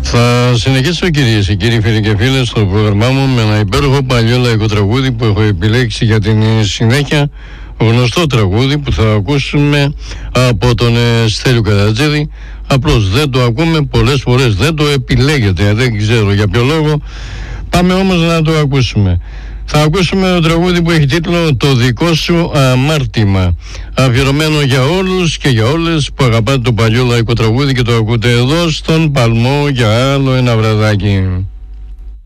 Θα συνεχίσω, κυρίες και κύριοι, φίλοι και φίλες, στο πρόγραμμά μου με ένα υπέροχο παλιό λαϊκό τραγούδι που έχω επιλέξει για την συνέχεια. Γνωστό τραγούδι που θα ακούσουμε από τον Στέλιο Καρατζίδη. Απλώς δεν το ακούμε πολλές φορές, δεν το επιλέγετε, δεν ξέρω για ποιο λόγο. Πάμε όμως να το ακούσουμε. Θα ακούσουμε το τραγούδι που έχει τίτλο «Το δικό σου αμάρτημα», αφιερωμένο για όλους και για όλες που αγαπάτε το παλιό λαϊκό τραγούδι και το ακούτε εδώ στον Παλμό για άλλο ένα βραδάκι.